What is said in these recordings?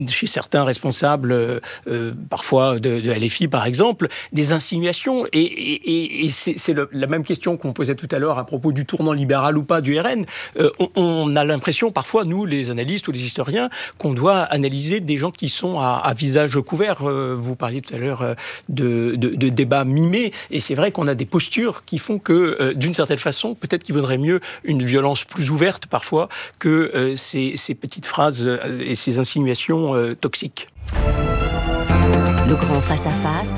chez certains responsables, parfois de LFI par exemple, des insinuations. Et c'est la même question qu'on posait tout à l'heure à propos du tournant libéral ou pas du RN. On a l'impression parfois, nous, les analystes ou les historiens, qu'on doit analyser des gens qui sont à visage couvert. Vous parliez tout à l'heure de débats mimés. Et c'est vrai qu'on a des postures qui font que, d'une certaine façon, peut-être qu'il vaudrait mieux une violence plus ouverte parfois que ces petites phrases et ces insinuations toxiques. Le grand face-à-face.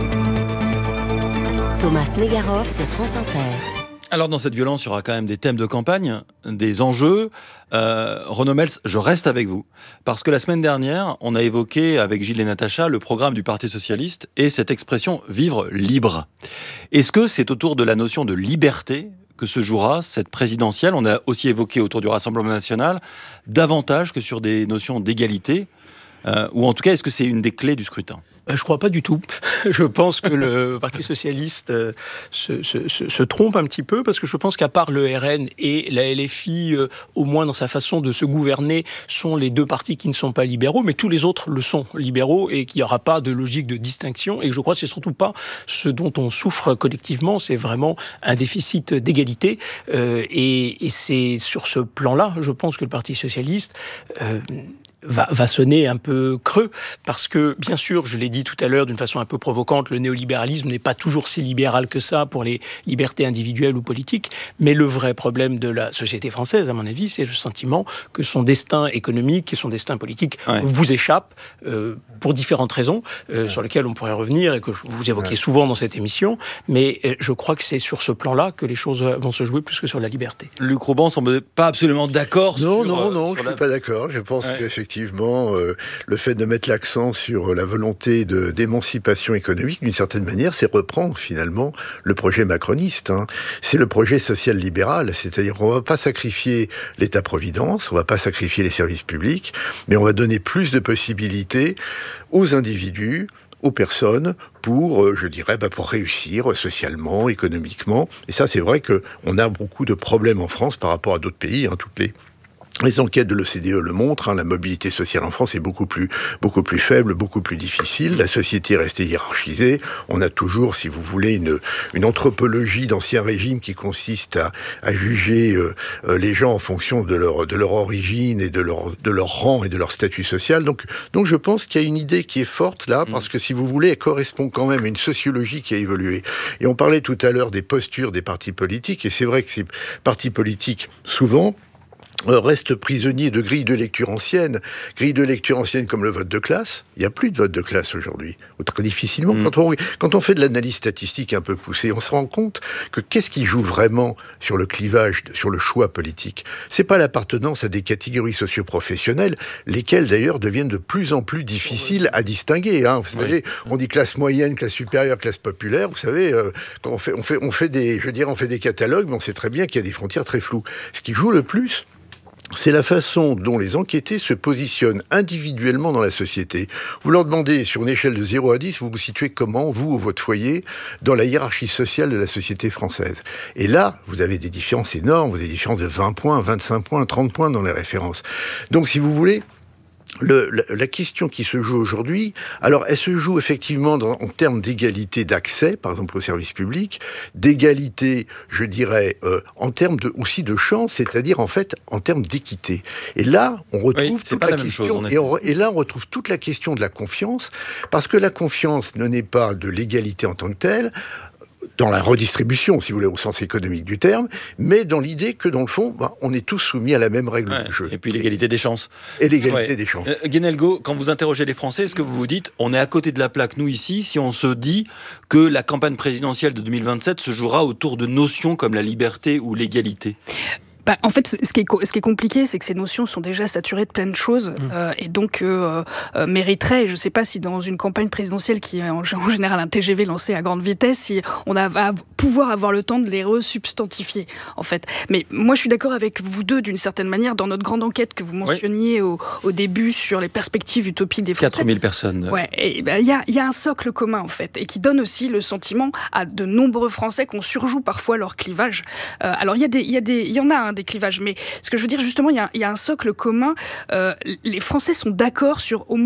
Thomas Negaroff sur France Inter. Alors dans cette violence, il y aura quand même des thèmes de campagne, des enjeux. Renaud Mels, je reste avec vous. Parce que la semaine dernière, on a évoqué avec Gilles et Natacha le programme du Parti Socialiste et cette expression « vivre libre ». Est-ce que c'est autour de la notion de liberté que se jouera cette présidentielle? On a aussi évoqué autour du Rassemblement national davantage que sur des notions d'égalité. Ou en tout cas, est-ce que c'est une des clés du scrutin? Je ne crois pas du tout. Je pense que le Parti socialiste se trompe un petit peu, parce que je pense qu'à part le RN et la LFI, au moins dans sa façon de se gouverner, sont les deux partis qui ne sont pas libéraux, mais tous les autres le sont libéraux, et qu'il n'y aura pas de logique de distinction. Et je crois que c'est surtout pas ce dont on souffre collectivement, c'est vraiment un déficit d'égalité. Et c'est sur ce plan-là, je pense que le Parti socialiste va sonner un peu creux, parce que, bien sûr, je l'ai dit tout à l'heure d'une façon un peu provocante, le néolibéralisme n'est pas toujours si libéral que ça pour les libertés individuelles ou politiques, mais le vrai problème de la société française, à mon avis, c'est le sentiment que son destin économique et son destin politique vous échappent pour différentes raisons, sur lesquelles on pourrait revenir et que vous évoquez souvent dans cette émission, mais je crois que c'est sur ce plan-là que les choses vont se jouer plus que sur la liberté. Luc Rouban ne semble pas absolument d'accord Non, je ne suis pas d'accord. Je pense qu'effectivement, le fait de mettre l'accent sur la volonté d'émancipation économique, d'une certaine manière, c'est reprendre finalement le projet macroniste. C'est le projet social-libéral, c'est-à-dire qu'on ne va pas sacrifier l'État-providence, on ne va pas sacrifier les services publics, mais on va donner plus de possibilités aux individus, aux personnes pour, pour réussir socialement, économiquement. Et ça, c'est vrai qu'on a beaucoup de problèmes en France par rapport à d'autres pays, Les enquêtes de l'OCDE le montrent, la mobilité sociale en France est beaucoup plus faible, beaucoup plus difficile. La société est restée hiérarchisée. On a toujours, si vous voulez, une anthropologie d'ancien régime qui consiste à juger les gens en fonction de leur origine et de leur rang et de leur statut social. Donc je pense qu'il y a une idée qui est forte là, parce que si vous voulez, elle correspond quand même à une sociologie qui a évolué. Et on parlait tout à l'heure des postures des partis politiques, et c'est vrai que ces partis politiques, souvent, restent prisonniers de grilles de lecture anciennes comme le vote de classe. Il n'y a plus de vote de classe aujourd'hui, ou très difficilement. Quand on fait de l'analyse statistique un peu poussée, on se rend compte que qu'est-ce qui joue vraiment sur le clivage, sur le choix politique? C'est pas l'appartenance à des catégories socio-professionnelles, lesquelles d'ailleurs deviennent de plus en plus difficiles à distinguer. Vous savez, on dit classe moyenne, classe supérieure, classe populaire. Vous savez, quand on fait des catalogues, mais on sait très bien qu'il y a des frontières très floues. Ce qui joue le plus, c'est la façon dont les enquêtés se positionnent individuellement dans la société. Vous leur demandez, sur une échelle de 0 à 10, vous vous situez comment, vous ou votre foyer, dans la hiérarchie sociale de la société française. Et là, vous avez des différences énormes, vous avez des différences de 20 points, 25 points, 30 points dans les références. Donc, si vous voulez, la question qui se joue aujourd'hui, alors elle se joue effectivement en termes d'égalité d'accès, par exemple au service public, d'égalité, je dirais, en termes aussi de chance, c'est-à-dire en fait en termes d'équité. Et là, on retrouve toute la question. Et là, on retrouve toute la question de la confiance, parce que la confiance ne naît pas de l'égalité en tant que telle, dans la redistribution, si vous voulez, au sens économique du terme, mais dans l'idée que, dans le fond, on est tous soumis à la même règle du jeu. Et puis l'égalité des chances. Et l'égalité des chances. Guénelgo, quand vous interrogez les Français, est-ce que vous vous dites, on est à côté de la plaque, nous ici, si on se dit que la campagne présidentielle de 2027 se jouera autour de notions comme la liberté ou l'égalité ? En fait, ce qui est compliqué, c'est que ces notions sont déjà saturées de plein de choses, et donc mériteraient, je ne sais pas si dans une campagne présidentielle qui est en général un TGV lancé à grande vitesse, si on va pouvoir avoir le temps de les resubstantifier, en fait. Mais moi, je suis d'accord avec vous deux, d'une certaine manière, dans notre grande enquête que vous mentionniez au début sur les perspectives utopiques des Français. 4000 personnes. Ouais, et il y a un socle commun, en fait, et qui donne aussi le sentiment à de nombreux Français qu'on surjoue parfois leur clivage. Alors, il y en a des clivages. Mais ce que je veux dire, justement, il y a un socle commun. Les Français sont d'accord sur au